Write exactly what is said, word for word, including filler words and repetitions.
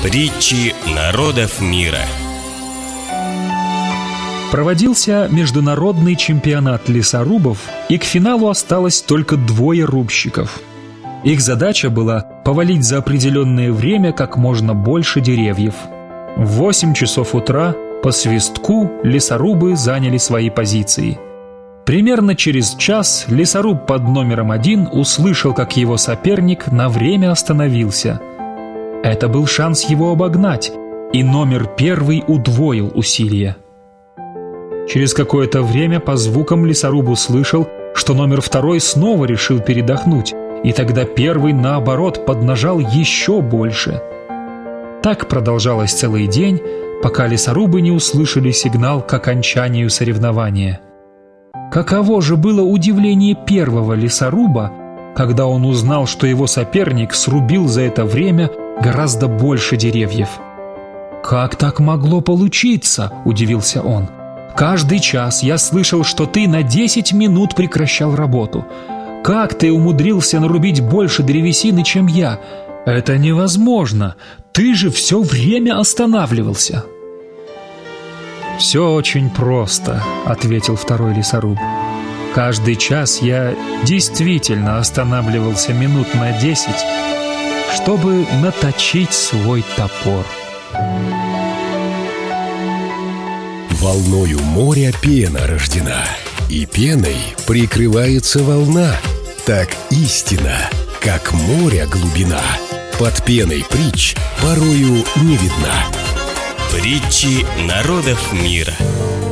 Притчи народов мира. Проводился международный чемпионат лесорубов, и к финалу осталось только двое рубщиков. Их задача была повалить за определенное время как можно больше деревьев. В восемь часов утра по свистку лесорубы заняли свои позиции. Примерно через час лесоруб под номером один услышал, как его соперник на время остановился. Это был шанс его обогнать, и номер первый удвоил усилия. Через какое-то время по звукам лесоруб услышал, что номер второй снова решил передохнуть, и тогда первый, наоборот, поднажал еще больше. Так продолжалось целый день, пока лесорубы не услышали сигнал к окончанию соревнования. Каково же было удивление первого лесоруба, когда он узнал, что его соперник срубил за это время гораздо больше деревьев. «Как так могло получиться?» – удивился он. «Каждый час я слышал, что ты на десять минут прекращал работу. Как ты умудрился нарубить больше древесины, чем я? Это невозможно! Ты же все время останавливался!» «Все очень просто», — ответил второй лесоруб. «Каждый час я действительно останавливался минут на десять, чтобы наточить свой топор». Волною моря пена рождена, и пеной прикрывается волна. Так истина, как моря глубина, под пеной притч порою не видна. Притчи народов мира.